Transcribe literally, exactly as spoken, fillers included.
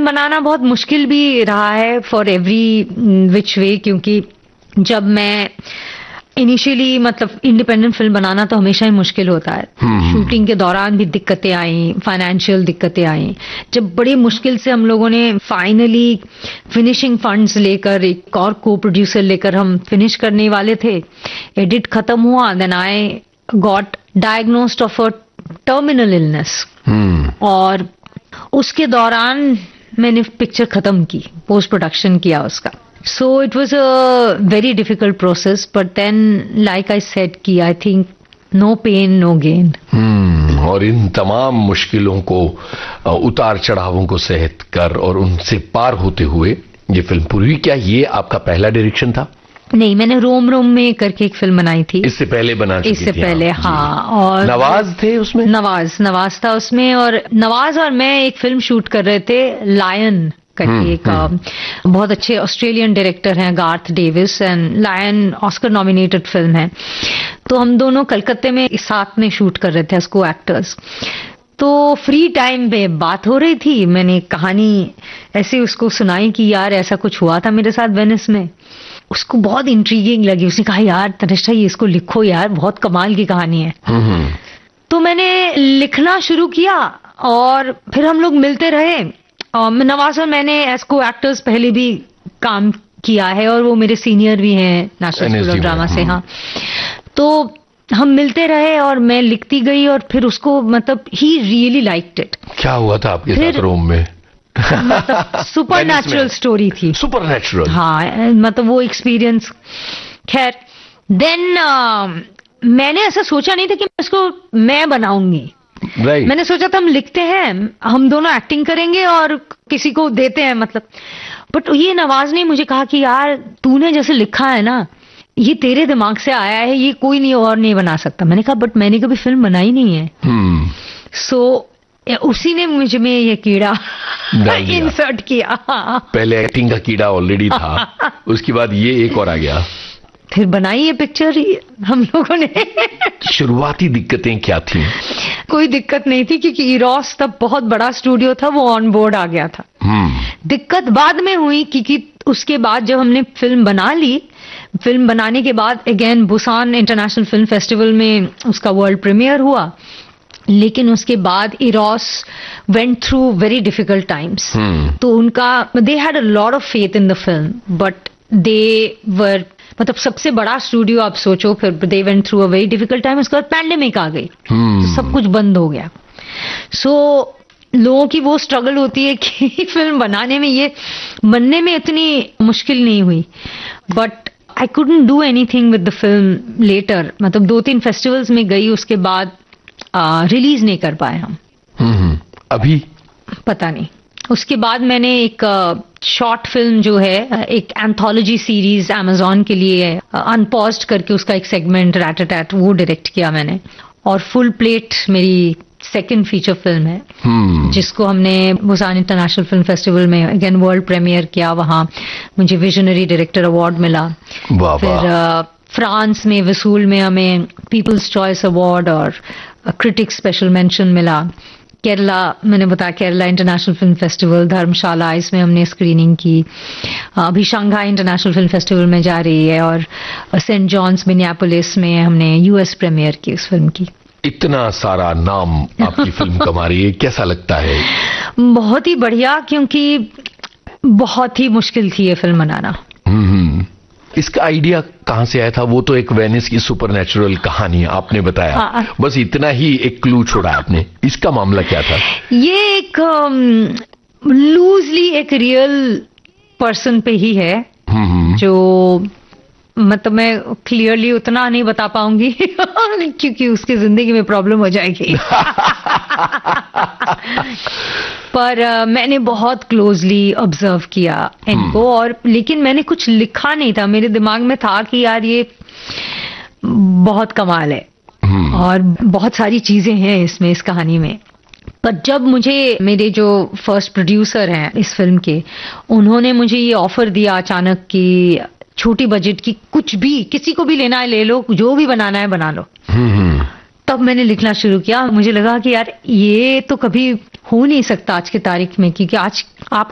Film बनाना बहुत मुश्किल भी रहा है फॉर एवरी विच वे, क्योंकि जब मैं इनिशियली मतलब इंडिपेंडेंट फिल्म बनाना तो हमेशा ही मुश्किल होता है। शूटिंग के दौरान भी दिक्कतें आई, फाइनेंशियल दिक्कतें आई। जब बड़ी मुश्किल से हम लोगों ने फाइनली फिनिशिंग फंड्स लेकर एक और को प्रोड्यूसर लेकर हम फिनिश करने वाले थे, एडिट खत्म हुआ, then I got diagnosed of a terminal illness, और उसके दौरान मैंने पिक्चर खत्म की, पोस्ट प्रोडक्शन किया उसका। So it was a very difficult process, but then like I said कि I think no pain no gain. हम्म और इन तमाम मुश्किलों को, उतार चढ़ावों को सहत कर और उनसे पार होते हुए ये फिल्म पूरी हुई। क्या ये आपका पहला डायरेक्शन था? नहीं, मैंने रोम रोम में करके एक फिल्म बनाई थी। इससे पहले बना चुकी इससे थी पहले आप? हाँ। और नवाज थे उसमें? नवाज नवाज था उसमें, और नवाज और मैं एक फिल्म शूट कर रहे थे, लायन करके। एक बहुत अच्छे ऑस्ट्रेलियन डायरेक्टर हैं Garth Davis, and lion Oscar nominated film है। तो हम दोनों कलकत्ते में साथ में शूट कर रहे थे उसको एक्टर्स। तो फ्री टाइम पे बात हो रही थी, मैंने कहानी ऐसे उसको सुनाई कि यार ऐसा कुछ हुआ था मेरे साथ वेनिस में। उसको बहुत इंट्रीगिंग लगी, उसने कहा यार तनिष्ठा ये इसको लिखो यार, बहुत कमाल की कहानी है। तो मैंने लिखना शुरू किया और फिर हम लोग मिलते रहे। नवाज और मैंने एज को एक्टर्स पहले भी काम किया है, और वो मेरे सीनियर भी हैं नेशनल स्कूल ऑफ ड्रामा से। हाँ, तो हम मिलते रहे और मैं लिखती गई, और फिर उसको मतलब ही रियली लाइक्ड इट। क्या हुआ था आपके साथ रोम में? मतलब सुपर नेचुरल स्टोरी थी। Super natural? हाँ, मतलब वो एक्सपीरियंस। खैर देन uh, मैंने ऐसा सोचा नहीं था कि मैं इसको मैं बनाऊंगी। Right. मैंने सोचा था हम लिखते हैं, हम दोनों एक्टिंग करेंगे और किसी को देते हैं मतलब। बट ये नवाज ने मुझे कहा कि यार तूने जैसे लिखा है ना, ये तेरे दिमाग से आया है, ये कोई नहीं और नहीं बना सकता। मैंने कहा बट मैंने कभी फिल्म बनाई नहीं है। hmm. सो so, उसी ने मुझ में ये कीड़ा इंसर्ट किया। पहले एक्टिंग का कीड़ा ऑलरेडी था, उसके बाद ये एक और आ गया। फिर बनाई ये पिक्चर हम लोगों ने। शुरुआती दिक्कतें क्या थी? कोई दिक्कत नहीं थी, क्योंकि इरोस तब बहुत बड़ा स्टूडियो था, वो ऑन बोर्ड आ गया था। hmm. दिक्कत बाद में हुई, क्योंकि उसके बाद जब हमने फिल्म बना ली, फिल्म बनाने के बाद again Busan international film festival में उसका वर्ल्ड प्रीमियर हुआ, लेकिन उसके बाद Eros went through very difficult times. तो उनका they had a lot of faith in the film, but they वर मतलब सबसे बड़ा स्टूडियो आप सोचो, फिर they went through a very difficult time. उसके बाद पैंडेमिक आ गई, hmm. तो सब कुछ बंद हो गया। सो so, लोगों की वो स्ट्रगल होती है कि फिल्म बनाने में, ये बनने में इतनी मुश्किल नहीं हुई, but I couldn't do anything with the film letter. मतलब दो तीन फेस्टिवल्स में गई, उसके बाद रिलीज नहीं कर पाए हम। hmm. अभी पता नहीं। उसके बाद मैंने एक शॉर्ट फिल्म जो है, एक एंथोलॉजी सीरीज अमेजॉन के लिए अनपॉज्ड करके उसका एक सेगमेंट रैट-अ-टैट, वो डायरेक्ट किया मैंने। और फुल प्लेट मेरी सेकंड फीचर फिल्म है, hmm. जिसको हमने बुसान इंटरनेशनल फिल्म फेस्टिवल में अगेन वर्ल्ड प्रीमियर किया। वहां मुझे विजनरी डायरेक्टर अवार्ड मिला। फिर फ्रांस में वसूल में हमें पीपल्स चॉइस अवार्ड और क्रिटिक्स स्पेशल मेंशन मिला। केरला, मैंने बताया केरला इंटरनेशनल फिल्म फेस्टिवल धर्मशाला, इसमें हमने स्क्रीनिंग की। अभी शंघाई इंटरनेशनल फिल्म फेस्टिवल में जा रही है, और सेंट जॉन्स मिनियापोलिस में हमने यूएस प्रीमियर की उस फिल्म की। इतना सारा नाम आपकी फिल्म कमा रही है, कैसा लगता है? बहुत ही बढ़िया, क्योंकि बहुत ही मुश्किल थी ये फिल्म बनाना। हम्म इसका आइडिया कहाँ से आया था? वो तो एक वेनिस की सुपरनैचुरल कहानी आपने बताया, हाँ, बस इतना ही एक क्लू छोड़ा आपने। इसका मामला क्या था? ये एक लूजली um, एक रियल पर्सन पे ही है, जो मतलब मैं क्लियरली उतना नहीं बता पाऊंगी क्योंकि उसकी जिंदगी में प्रॉब्लम हो जाएगी पर uh, मैंने बहुत क्लोजली ऑब्जर्व किया इनको, और लेकिन मैंने कुछ लिखा नहीं था। मेरे दिमाग में था कि यार ये बहुत कमाल है और बहुत सारी चीजें हैं इसमें, इस कहानी में। पर जब मुझे मेरे जो फर्स्ट प्रोड्यूसर हैं इस फिल्म के, उन्होंने मुझे ये ऑफर दिया अचानक कि छोटी बजट की कुछ भी, किसी को भी लेना है ले लो, जो भी बनाना है बना लो, तब मैंने लिखना शुरू किया। मुझे लगा कि यार ये तो कभी हो नहीं सकता आज की तारीख में, क्योंकि आज आप